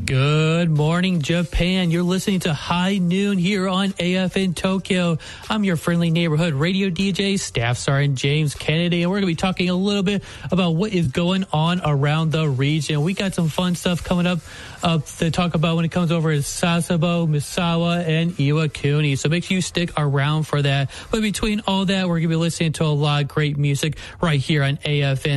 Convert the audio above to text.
Good morning, Japan. You're listening to High Noon here on AFN Tokyo. I'm your friendly neighborhood radio DJ, Staff Sergeant James Kennedy, and we're going to be talking a little bit about what is going on around the region. We got some fun stuff coming up to talk about when it comes over to Sasebo, Misawa, and Iwakuni. So make sure you stick around for that. But between all that, we're going to be listening to a lot of great music right here on AFN